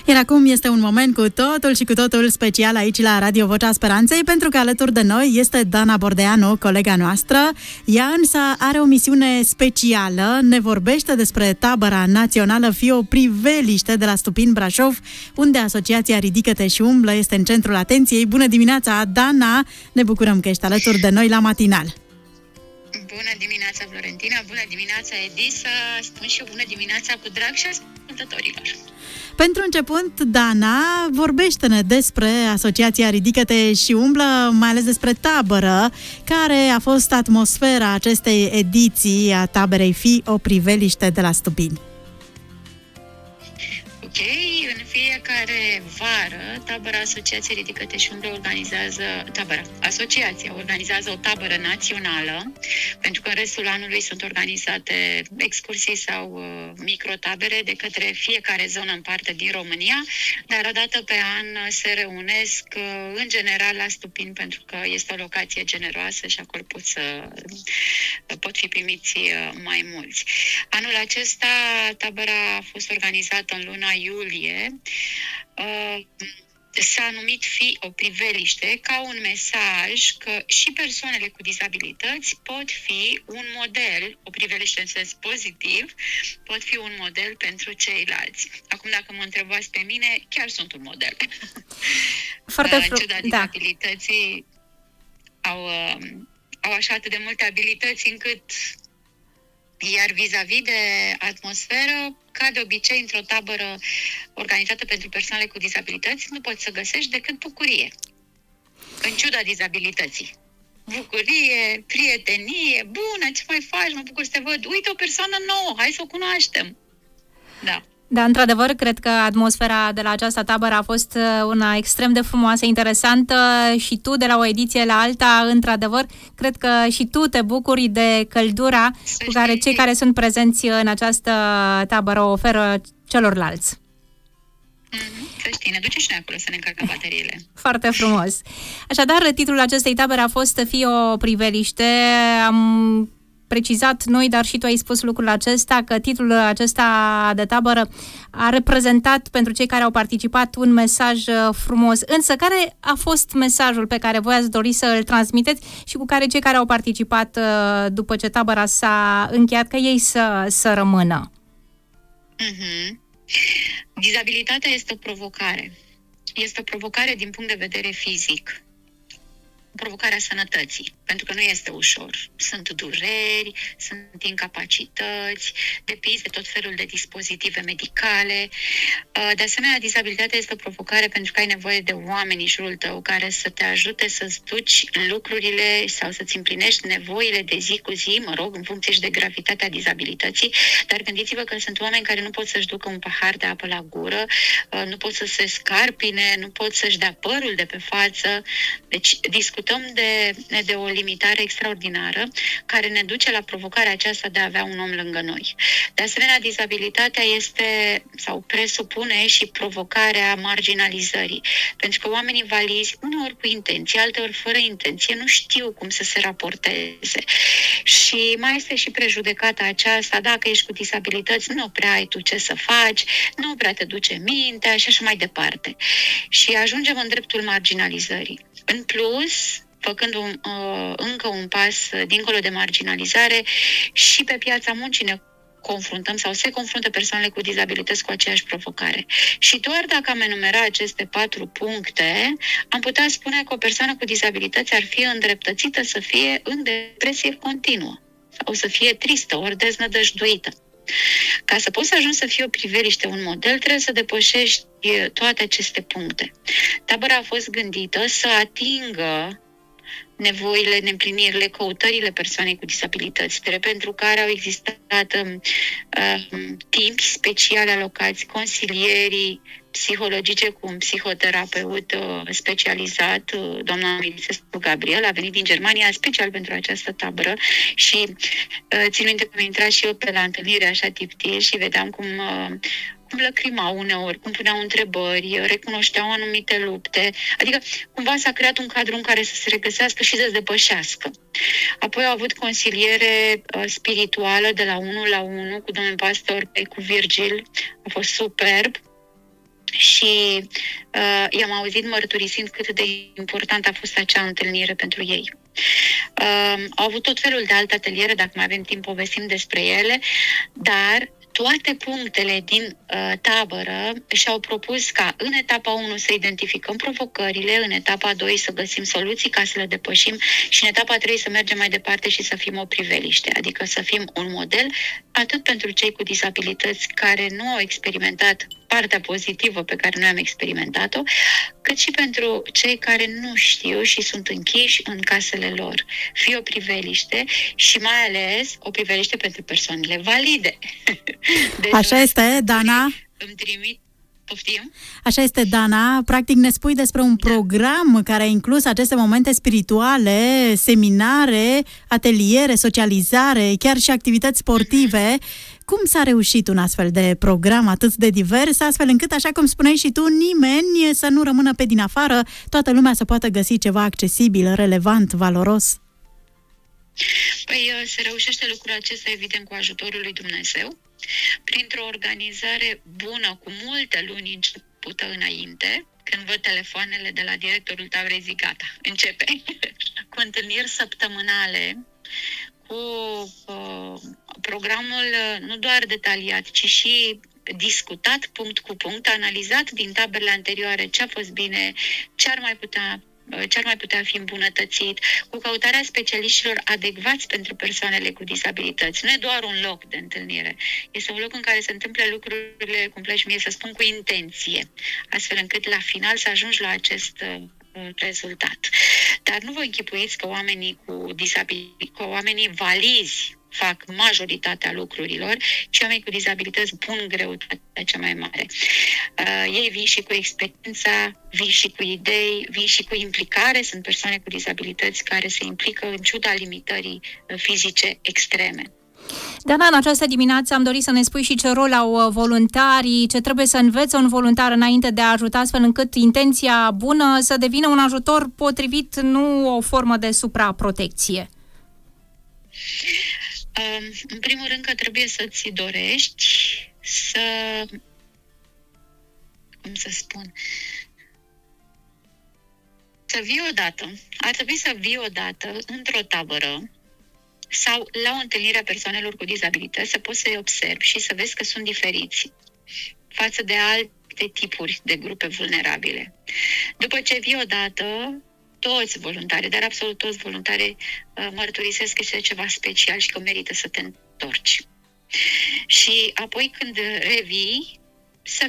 Iar acum este un moment cu totul și cu totul special aici la Radio Vocea Speranței, pentru că alături de noi este Dana Bordeanu, colega noastră. Ea însă are o misiune specială, ne vorbește despre tabăra națională Fii o priveliște de la Stupin, Brașov, unde Asociația Ridică-te și umblă este în centrul atenției. Bună dimineața, Dana! Ne bucurăm că ești alături de noi la matinal. Bună dimineața, Florentina! Bună dimineața, Edisa! Spun și eu bună dimineața cu drag și ascultătorilor! Pentru început, Dana, vorbește-ne despre Asociația Ridică-te și umblă, mai ales despre tabără, care a fost atmosfera acestei ediții a taberei Fii o priveliște de la Stupin. Ok, în fiecare vară, tabăra Asociației Ridică-te și umblă Asociația organizează o tabără națională, pentru că în restul anului sunt organizate excursii sau microtabere de către fiecare zonă în parte din România, dar o dată pe an se reunesc în general la Stupin, pentru că este o locație generoasă și acolo pot fi primiți mai mulți. Anul acesta tabăra a fost organizată în luna iulie. S-a numit Fii o priveliște ca un mesaj că și persoanele cu dizabilități pot fi un model, o priveliște în sens pozitiv, pot fi un model pentru ceilalți. Acum, dacă mă întrebați pe mine, chiar sunt un model. Foarte în ciuda dizabilității, au așa atât de multe abilități încât... Iar vis-a-vis de atmosferă, ca de obicei, într-o tabără organizată pentru persoanele cu dizabilități, nu poți să găsești decât bucurie, în ciuda dizabilității. Bucurie, prietenie, bună, ce mai faci, mă bucur să te văd, uite o persoană nouă, hai să o cunoaștem. Da. Da, într-adevăr, cred că atmosfera de la această tabără a fost una extrem de frumoasă, interesantă și tu, de la o ediție la alta, într-adevăr, cred că și tu te bucuri de căldura cu care cei care sunt prezenți în această tabără o oferă celorlalți. Să știi, ne duce și noi acolo să ne încărcăm bateriile. Foarte frumos. Așadar, titlul acestei tabere a fost Fii o priveliște. Am precizat noi, dar și tu ai spus lucrul acesta, că titlul acesta de tabără a reprezentat pentru cei care au participat un mesaj frumos. Însă, care a fost mesajul pe care voi ați dori să îl transmiteți și cu care cei care au participat după ce tabăra s-a încheiat, că ei să rămână? Dizabilitatea este o provocare. Este o provocare din punct de vedere fizic. Provocarea sănătății, pentru că nu este ușor. Sunt dureri, sunt incapacități, depinzi de tot felul de dispozitive medicale. De asemenea, dizabilitatea este o provocare pentru că ai nevoie de oameni în jurul tău care să te ajute să-ți duci lucrurile sau să-ți împlinești nevoile de zi cu zi, în funcție și de gravitatea dizabilității, dar gândiți-vă că sunt oameni care nu pot să-și ducă un pahar de apă la gură, nu pot să se scarpine, nu pot să-și dea părul de pe față. Deci, discutăm de o limitare extraordinară care ne duce la provocarea aceasta de a avea un om lângă noi. De asemenea, dizabilitatea este sau presupune și provocarea marginalizării, pentru că oamenii valizi, uneori cu intenție, alteori fără intenție, nu știu cum să se raporteze. Și mai este și prejudecata aceasta, dacă ești cu dizabilități, nu prea ai tu ce să faci, nu prea te duce mintea și așa mai departe. Și ajungem în dreptul marginalizării. În plus, făcând încă un pas dincolo de marginalizare, și pe piața muncii ne confruntăm sau se confruntă persoanele cu dizabilități cu aceeași provocare. Și doar dacă am enumerat aceste 4 puncte, am putea spune că o persoană cu dizabilități ar fi îndreptățită să fie în depresie continuă sau să fie tristă, ori deznădăjduită. Ca să poți să ajungi să fii o priveliște, un model, trebuie să depășești toate aceste puncte. Tabăra a fost gândită să atingă nevoile, neîmplinirile, căutările persoanei cu dizabilități, pentru care au existat timpi speciale alocați, consilierii psihologice cu un psihoterapeut specializat, doamna Milisescu Gabriel, a venit din Germania special pentru această tabără și țin minte că am intrat și eu pe la întâlnire așa tiptil și vedeam cum lăcrimau uneori, cum puneau întrebări, recunoșteau anumite lupte, adică cumva s-a creat un cadru în care să se regăsească și să se depășească. Apoi au avut consiliere spirituală de la 1 la 1 cu domnul pastor cu Virgil, a fost superb. și i-am auzit mărturisind cât de important a fost acea întâlnire pentru ei. Au avut tot felul de alte ateliere, dacă mai avem timp povestim despre ele, dar toate punctele din tabără și-au propus ca în etapa 1 să identificăm provocările, în etapa 2 să găsim soluții ca să le depășim și în etapa 3 să mergem mai departe și să fim o priveliște, adică să fim un model atât pentru cei cu dizabilități care nu au experimentat partea pozitivă pe care noi am experimentat-o, cât și pentru cei care nu știu și sunt închiși în casele lor. Fie o priveliște și mai ales o priveliște pentru persoanele valide. Deci, așa este, Dana. Îmi trimit. Poftim? Așa este, Dana. Practic ne spui despre un program care a inclus aceste momente spirituale, seminare, ateliere, socializare, chiar și activități sportive. Cum s-a reușit un astfel de program atât de divers, astfel încât, așa cum spuneai și tu, nimeni să nu rămână pe din afară, toată lumea să poată găsi ceva accesibil, relevant, valoros? Păi se reușește lucrul acesta, evident, cu ajutorul lui Dumnezeu, printr-o organizare bună, cu multe luni începută înainte. Când văd telefoanele de la directorul taberei, zic gata, începe. Cu întâlniri săptămânale, cu programul nu doar detaliat, ci și discutat punct cu punct, analizat din taberele anterioare ce a fost bine, ce ar mai putea fi îmbunătățit, cu căutarea specialiștilor adecvați pentru persoanele cu dizabilități. Nu e doar un loc de întâlnire. Este un loc în care se întâmplă lucrurile, cum place mie să spun, cu intenție, astfel încât la final să ajungi la acest rezultat. Dar nu vă închipuiți că oamenii valizi fac majoritatea lucrurilor și oamenii cu dizabilități pun greutatea cea mai mare. Ei vin și cu experiența, vin și cu idei, vin și cu implicare. Sunt persoane cu dizabilități care se implică în ciuda limitării fizice extreme. Dana, în această dimineață am dorit să ne spui și ce rol au voluntarii, ce trebuie să învețe un voluntar înainte de a ajuta, astfel încât intenția bună să devină un ajutor potrivit, nu o formă de supraprotecție. În primul rând că trebuie să-ți dorești să... Cum să spun? Să vii odată. Ar trebui să vii odată într-o tabără sau la o întâlnire a persoanelor cu dizabilități, să poți să-i observi și să vezi că sunt diferiți față de alte tipuri de grupe vulnerabile. După ce vii odată, toți voluntarii, dar absolut toți voluntarii mărturisesc că este ceva special și că merită să te întorci. Și apoi când revii,